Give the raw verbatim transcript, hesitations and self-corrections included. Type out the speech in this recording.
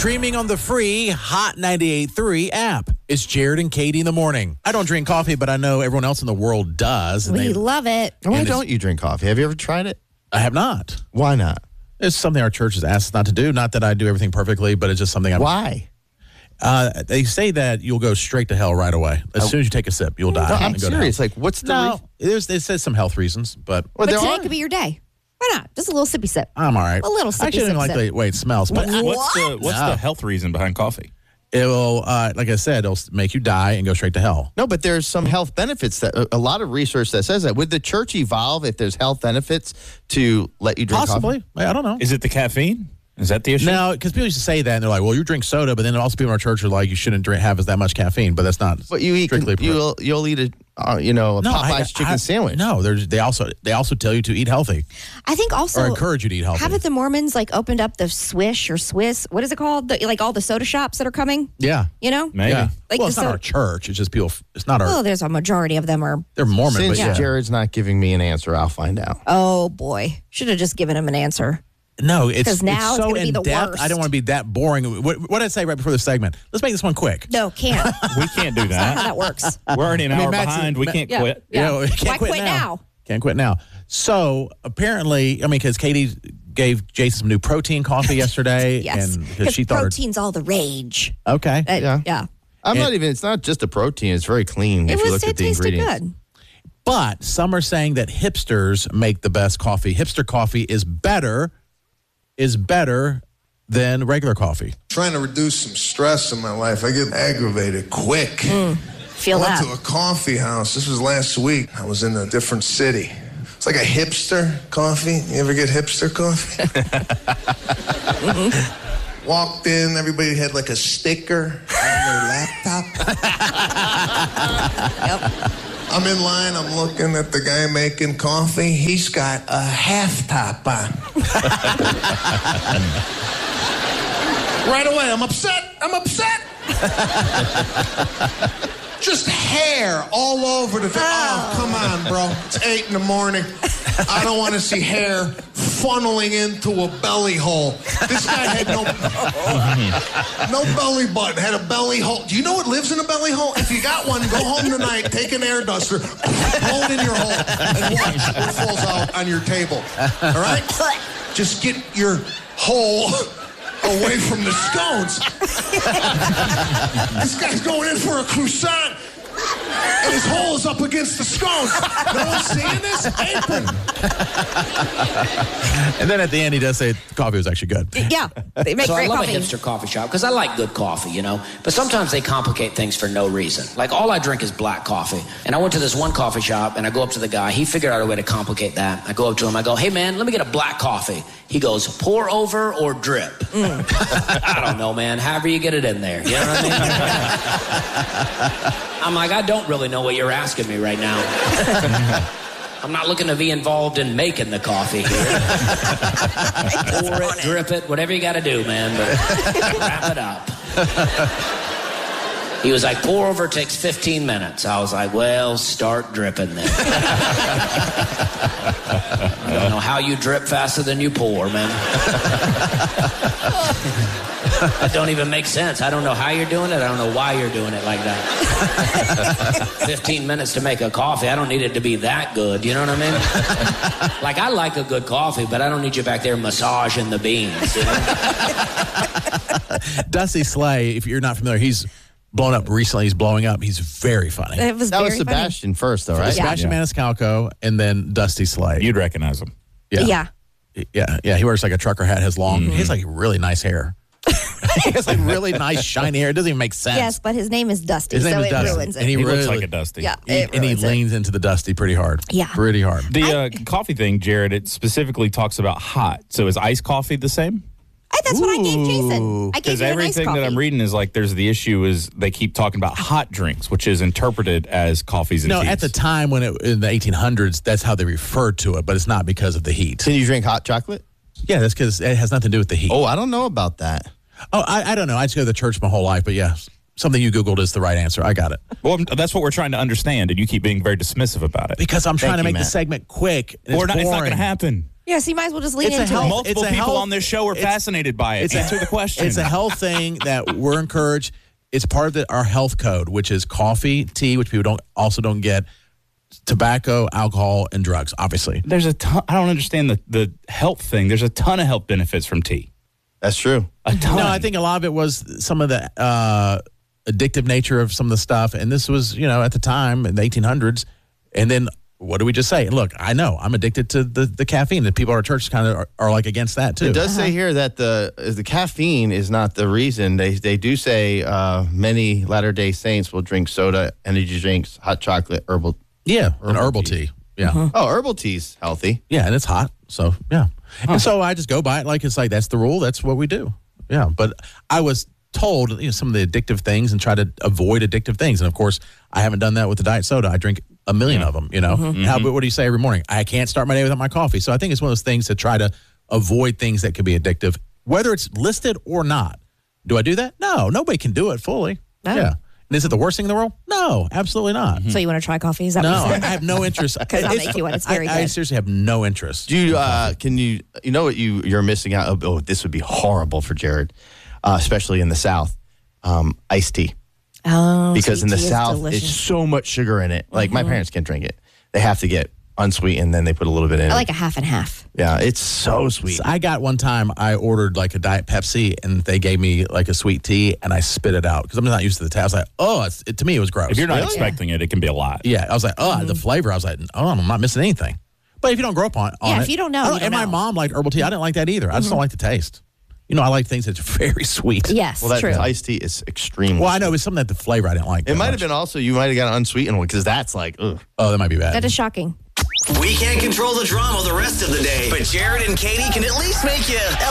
streaming on the free Hot ninety-eight point three app. It's Jared and Katie in the morning. I don't drink coffee, but I know everyone else in the world does. And We they, love it. Why don't you drink coffee? Have you ever tried it? I have not. Why not? It's something our church has asked us not to do. Not that I do everything perfectly, but it's just something I'm... Why? Uh, they say that you'll go straight to hell right away. As Oh. soon as you take a sip, you'll die. No, I'm and go to serious. hell. Like, what's the No, reason? there's, it says some health reasons, but Well, But there today are. could be your day. Why not? Just a little sippy sip. I'm all right. A little sippy I actually don't sip like sip. the way it smells, but I- What's the what's No. the health reason behind coffee? it will, uh, like I said, it'll make you die and go straight to hell. No, but there's some health benefits that a, a lot of research that says that. Would the church evolve if there's health benefits to let you drink Possibly. coffee? I don't know. Is it the caffeine? Is that the issue? No, because people used to say that, and they're like, well, you drink soda, but then also people in our church are like, you shouldn't drink, have as that much caffeine, but that's not But you eat, strictly you'll, you'll eat a, uh, you know, a No, Popeye's I- chicken I- sandwich. No, there's, they also they also tell you to eat healthy I think also or encourage you to eat healthy. haven't the Mormons like opened up the Swish or Swiss? What is it called? The, like all the soda shops that are coming. yeah. You know. Maybe. Yeah. Like well, the it's not so- our church. It's just people. It's not our. Well, there's a majority of them are. they're Mormon, Since but yeah. Jared's not giving me an answer, I'll find out. Oh boy, should have just given him an answer. No, it's, 'Cause now it's it's so gonna be in the depth. worst. I don't want to be that boring. What, what did I say right before the segment? Let's make this one quick. No, can't. That's We can't do not how that. that works. We're already an I mean, hour Matt's- behind. We Matt- can't Yeah. quit. You know, Yeah. can't Why quit, quit now. now? Can't quit now. So apparently, I mean, because Katie gave Jason some new protein coffee yesterday, Yes, and because because she thought, her- protein's all the rage. okay, Uh, Yeah. yeah. I'm And- not even, it's not just a protein. It's very clean It if you was. look It at the tasted ingredients. good. but some are saying that hipsters make the best coffee. Hipster coffee is better, is better than regular coffee. Trying to reduce some stress in my life. I get aggravated quick. Feel I went that. to a coffee house. This was last week. I was in a different city. It's like a hipster coffee. You ever get hipster coffee? Walked in, everybody had like a sticker on their laptop. I'm in line, I'm looking at the guy making coffee. He's got a half top on. Right away, I'm upset. I'm upset. Just hair all over the. Oh, come on, bro. It's eight in the morning. I don't want to see hair funneling into a belly hole. This guy had no no belly button. Had a belly hole. Do you know what lives in a belly hole? If you got one, go home tonight. Take an air duster, blow it in your hole, and watch what falls out on your table. All right? Just get your hole away from the scones. This guy's going in for a croissant, and his hole is up against the scones. No one's seeing this? Apron. And then at the end, he does say the coffee was actually good. Yeah, they make So I great love coffee. a hipster coffee shop because I like good coffee, you know. But sometimes they complicate things for no reason. Like all I drink is black coffee. And I went to this one coffee shop and I go up to the guy. He figured out a way to complicate that. I go up to him. I go, hey, man, let me get a black coffee. He goes, pour over or drip? I don't know, man. However you get it in there. You know what I mean? I'm like, I don't really know what you're asking me right now. I'm not looking to be involved in making the coffee here. Pour it, drip it, whatever you got to do, man, but wrap it up. He was like, pour over takes fifteen minutes. I was like, well, start dripping then. I don't know how you drip faster than you pour, man. That don't even make sense. I don't know how you're doing it. I don't know why you're doing it like that. fifteen minutes to make a coffee. I don't need it to be that good. You know what I mean? Like, I like a good coffee, but I don't need you back there massaging the beans. You know? Dusty Slay, if you're not familiar, he's blown up recently. He's blowing up. He's very funny. It was That very was Sebastian first, though, right? Sebastian Yeah. Maniscalco and then Dusty Slay. You'd recognize him. funny. Yeah. Yeah, yeah. He wears like a trucker hat, has long, he has like really nice hair. He has like really nice shiny hair. It doesn't even make sense. Yes, but his name is Dusty, His name so is it Dusty, ruins it. and he He looks really- like a Dusty. yeah, He- it and he ruins it. leans into the Dusty pretty hard. Yeah. Pretty hard. The uh, coffee thing, Jared, it specifically talks about hot. So is iced coffee the same? I, that's what I gave Jason. Ooh. I gave Because you a nice everything coffee. that I'm reading is like there's the issue is they keep talking about hot drinks, which is interpreted as coffees and No, teas. at the time when it in the eighteen hundreds, that's how they referred to it, but it's not because of the heat. Can you drink hot chocolate? Yeah, that's because it has nothing to do with the heat. Oh, I don't know about that. Oh, I, I don't know. I just go to the church my whole life, but yeah, something you Googled is the right answer. I got it. Well, I'm- that's what we're trying to understand, and you keep being very dismissive about it. Because I'm trying Thank to you, make the Matt. segment quick. and Or it's not, it's not boring. going to happen. Yeah, so you might as well just lean It's a into health- it. Multiple It's a people health- on this show are it's- fascinated by it. it's a- Answer the question. It's a health thing that we're encouraged. It's part of the, our health code, which is coffee, tea, which people don't also don't get, tobacco, alcohol, and drugs, obviously. There's a ton. I don't understand the, the health thing. There's a ton of health benefits from tea. That's true. A ton. No, I think a lot of it was some of the uh, addictive nature of some of the stuff. And this was, you know, at the time in the eighteen hundreds. And then what do we just say? Look, I know I'm addicted to the, the caffeine, and people at our church kind of are, are like against that too. It does say here that the the caffeine is not the reason. They they do say uh, many Latter Day Saints will drink soda, energy drinks, hot chocolate, herbal. Yeah, an Herbal herbal tea. tea. Yeah. Oh, herbal tea's healthy. Yeah, and it's hot. So, yeah. And so I just go by it like it's like that's the rule. That's what we do. Yeah. But I was told, you know, some of the addictive things and try to avoid addictive things. And of course, I haven't done that with the diet soda. I drink a million of them, you know. How, what do you say every morning? I can't start my day without my coffee. So I think it's one of those things to try to avoid things that could be addictive, whether it's listed or not. Do I do that? No, nobody can do it fully. No. Yeah. And is it the worst thing in the world? No, absolutely not. So you want to try coffee? Is that No, what you I said? have no interest. 'Cause I'll It's- make you one. It's I- very I, good. seriously have no interest. Do you? Uh, can you? You know what you you're missing out? Oh, this would be horrible for Jared, uh, especially in the South. Um, iced tea. Oh, Because in sweet the tea is South, delicious. it's so much sugar in it. Like my parents can't drink it; they have to get unsweetened, then they put a little bit in. I it. like a half and half. Yeah, it's so sweet. I got one time I ordered like a Diet Pepsi and they gave me like a sweet tea and I spit it out because I'm not used to the taste. I was like, oh, it's, it, to me it was gross. if you're not Really? expecting it, it can be a lot. Yeah, I was like, oh, the flavor. I was like, oh, I'm not missing anything. But if you don't grow up on, on Yeah, it, if you don't know, I you don't and my know. mom liked herbal tea. I didn't like that either. I just don't like the taste. You know, I like things that's very sweet. Yes, well, that true. iced tea is extremely. Well, I know it was something that the flavor I didn't like. It that might have much. been also you might have got an unsweetened one because that's like, ugh. Oh, that might be bad. That is shocking. We can't control the drama the rest of the day, but Jared and Katie can at least make you